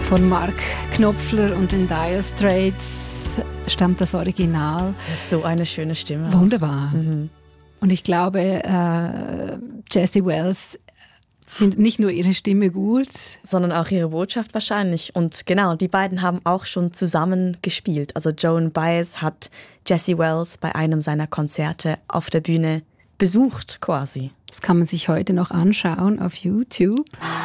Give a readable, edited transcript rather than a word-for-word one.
Von Mark Knopfler und den Dire Straits stammt das Original. Sie hat so eine schöne Stimme. Wunderbar. Und ich glaube, Jessie Wells findet nicht nur ihre Stimme gut, sondern auch ihre Botschaft wahrscheinlich. Und genau, die beiden haben auch schon zusammen gespielt. Also Joan Baez hat Jessie Wells bei einem seiner Konzerte auf der Bühne besucht quasi. Das kann man sich heute noch anschauen auf YouTube.